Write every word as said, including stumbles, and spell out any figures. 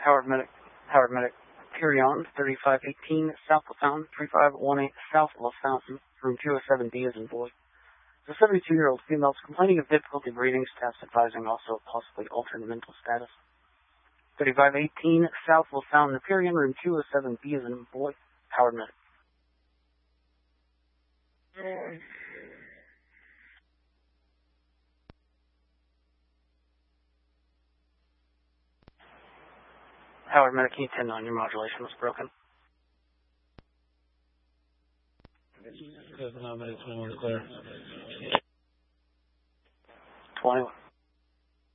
Howard Medic, Howard Medic, Purion, thirty-five eighteen, South LaFountain, thirty-five eighteen, South LaFountain, room two oh seven B as in boy. The seventy-two-year-old female is complaining of difficulty breathing, staff advising also possibly altered mental status. thirty-five eighteen, South LaFountain, Purion, room two oh seven B as in boy, Howard Medic. Mm. Howard Medic, can you tend on your modulation was broken? Seven minutes when we're clear. twenty-one.